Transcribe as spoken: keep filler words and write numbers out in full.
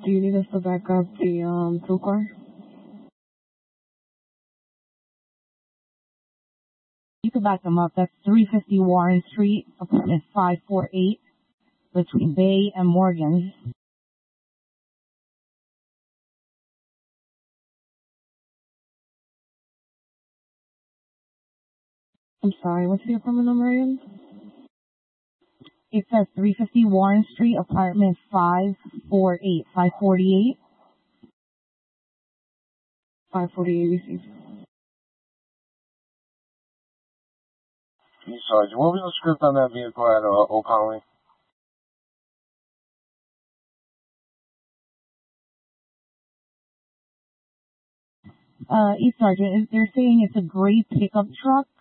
Do you need us to back up the um tool car? You can back them up. That's three fifty Warren Street, apartment five four eight, between Bay and Morgan. I'm sorry, what's the apartment number again? It says three fifty Warren Street, apartment five four eight, five forty-eight. five forty-eight, you see. You Sergeant, what was the script on that vehicle at uh, Old Colony? Uh, East Sergeant, they're saying it's a gray pickup truck